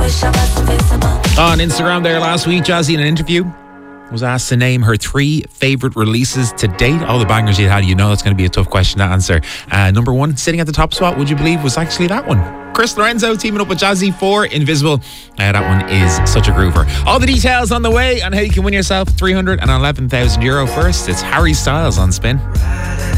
On Instagram there last week, Jazzy in an interview was asked to name her 3 favourite releases to date. All the bangers you had, you know it's going to be a tough question to answer. Number 1, sitting at the top spot, would you believe, was actually that one. Chris Lorenzo teaming up with Jazzy for Invisible. That one is such a groover. All the details on the way on how you can win yourself €311,000. First, it's Harry Styles on Spin.